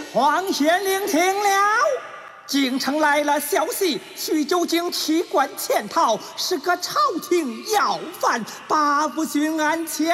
皇贤聆听了。京城来了消息，徐九经弃官潜逃，是个朝廷要犯，八府巡按前